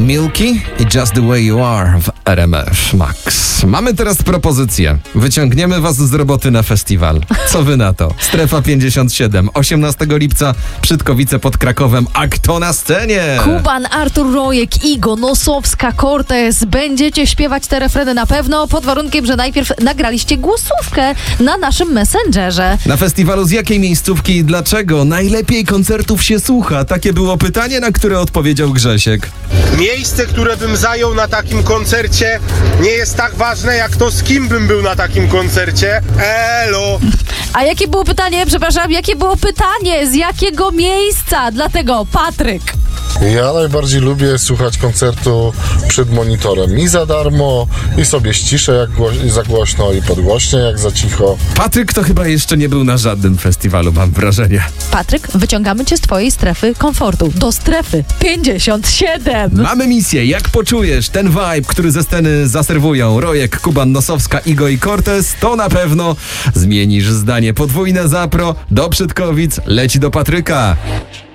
Milky i Just the Way You Are w RMF Max. Mamy teraz propozycję. Wyciągniemy was z roboty na festiwal. Co wy na to? Strefa 57, 18 lipca, Przydkowice pod Krakowem. A kto na scenie? Kuban, Artur Rojek, Igo, Nosowska, Cortez. Będziecie śpiewać te refreny na pewno, pod warunkiem, że najpierw nagraliście głosówkę na naszym Messengerze. Na festiwalu z jakiej miejscówki i dlaczego najlepiej koncertów się słucha? Takie było pytanie, na które odpowiedział Grzesiek. Miejsce, które bym zajął na takim koncercie, nie jest tak ważne jak to, z kim bym był na takim koncercie. Elo! A jakie było pytanie? Przepraszam, jakie było pytanie? Z jakiego miejsca? Dlatego Patryk. Ja najbardziej lubię słuchać koncertu przed monitorem. I za darmo, i sobie ściszę jak za głośno, i podgłośnie jak za cicho. Patryk to chyba jeszcze nie był na żadnym festiwalu, mam wrażenie. Patryk, wyciągamy cię z twojej strefy komfortu. Do strefy 57. Mamy misję. Jak poczujesz ten vibe, który ze sceny zaserwują Rojek, Kuban, Nosowska, Igo i Cortez, to na pewno zmienisz zdanie. Podwójne zapro do Przydkowic leci do Patryka.